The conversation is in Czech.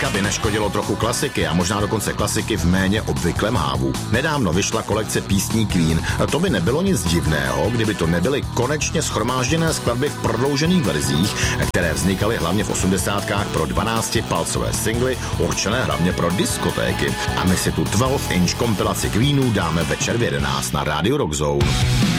Dneska by neškodilo trochu klasiky a možná dokonce klasiky v méně obvyklém hávu. Nedávno vyšla kolekce písní Queen. To by nebylo nic divného, kdyby to nebyly konečně shromážděné skladby v prodloužených verzích, které vznikaly hlavně v 80kách pro 12-palcové singly, určené hlavně pro diskotéky. A my si tu 12-inch kompilaci Queenů dáme večer v 11 na Radio Rock Zone.